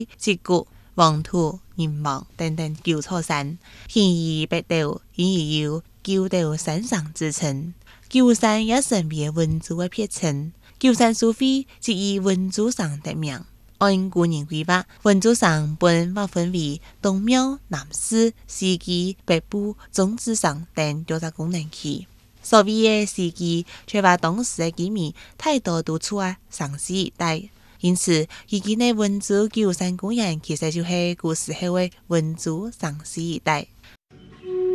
击鼓、黄土、银王等等九座山，形以北斗，因而有九斗山上之称。九山也成为文族的别称。九山书会即以文族山得名。按古人规划，文族山本划分为东庙、南寺、西基、北部、中之山等多个功能区。所谓的西基，却把当时的居民大多都处在上溪一带，因此以今的文族九山公园其实就是古时候的文族上溪一带。